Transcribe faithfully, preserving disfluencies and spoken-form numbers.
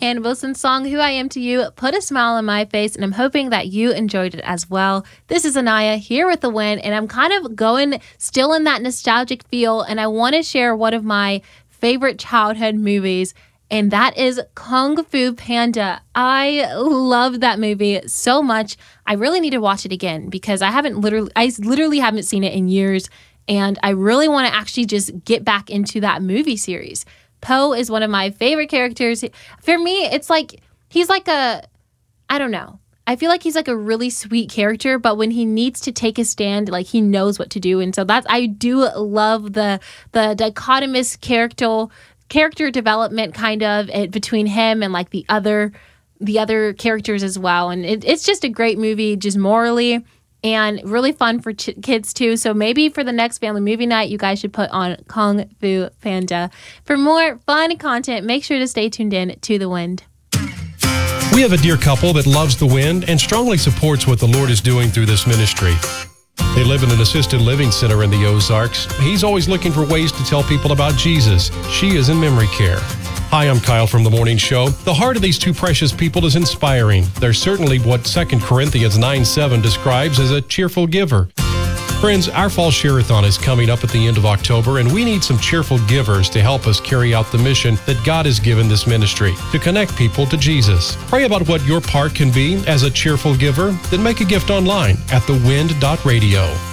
And Wilson's song, Who I Am to You, put a smile on my face, and I'm hoping that you enjoyed it as well. This is Anaya here with The Wind, and I'm kind of going still in that nostalgic feel, and I want to share one of my favorite childhood movies, and that is Kung Fu Panda. I love that movie so much. I really need to watch it again because I haven't literally, I literally haven't seen it in years, and I really want to actually just get back into that movie series. Po is one of my favorite characters. For me, it's like, he's like a, I don't know. I feel like he's like a really sweet character, but when he needs to take a stand, like he knows what to do. And so that's, I do love the the dichotomous character character development kind of it, between him and like the other the other characters as well. And it, it's just a great movie, just morally. And really fun for ch- kids, too. So maybe for the next family movie night, you guys should put on Kung Fu Panda. For more fun content, make sure to stay tuned in to The Wind. We have a dear couple that loves The Wind and strongly supports what the Lord is doing through this ministry. They live in an assisted living center in the Ozarks. He's always looking for ways to tell people about Jesus. She is in memory care. Hi, I'm Kyle from The Morning Show. The heart of these two precious people is inspiring. They're certainly what Second Corinthians nine seven describes as a cheerful giver. Friends, our Fall Share-a-thon is coming up at the end of October, and we need some cheerful givers to help us carry out the mission that God has given this ministry, to connect people to Jesus. Pray about what your part can be as a cheerful giver, then make a gift online at the wind dot radio.